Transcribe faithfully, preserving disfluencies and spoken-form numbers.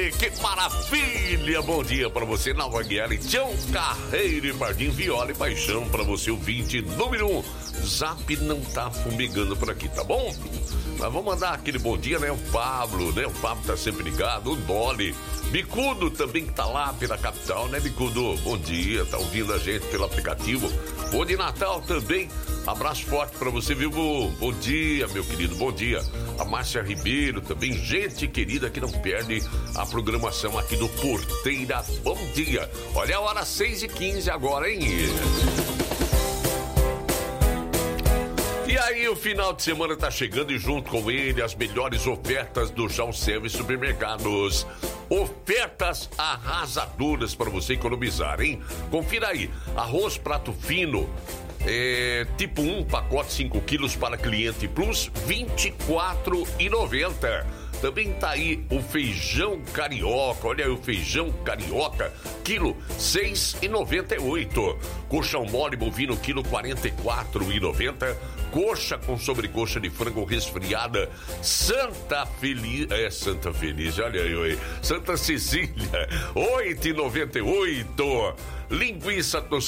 Oi, que maravilha! Bom dia pra você, Nova Guiara, Tião Carreiro e Pardim Viola e Paixão pra você, ouvinte número um. Zap não tá fumegando por aqui, tá bom? Mas vamos mandar aquele bom dia, né? O Pablo, né? O Pablo tá sempre ligado, o Dolly. Bicudo também que tá lá pela capital, né, Bicudo? Bom dia, tá ouvindo a gente pelo aplicativo. Bom de Natal também. Abraço forte pra você, viu? Bom dia, meu querido, bom dia. A Márcia Ribeiro também, gente querida que não perde a programação aqui do Porteira. Bom dia. Olha a hora seis e quinze agora, hein? E aí, o final de semana tá chegando e junto com ele as melhores ofertas do João Service Supermercados. Ofertas arrasadoras para você economizar, hein? Confira aí, arroz prato fino, é, tipo um, pacote cinco quilos para cliente plus, vinte e quatro reais e noventa centavos. Também tá aí o feijão carioca, olha aí o feijão carioca, quilo seis reais e noventa e oito centavos. Coxão mole bovino, quilo quarenta e quatro reais e noventa centavos. Coxa com sobrecoxa de frango resfriada, Santa Feliz, é Santa Feliz, olha aí, oi. Santa Cecília, oito reais e noventa e oito centavos. Linguiça toscana